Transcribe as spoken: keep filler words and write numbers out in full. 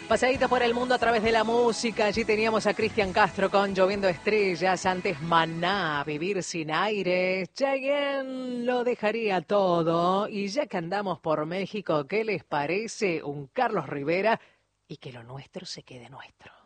Pasadita por el mundo a través de la música. Allí teníamos a Cristian Castro con Lloviendo Estrellas. Antes Maná, Vivir sin aire. Chayanne lo dejaría todo. Y ya que andamos por México, ¿qué les parece un Carlos Rivera? Y que lo nuestro se quede nuestro.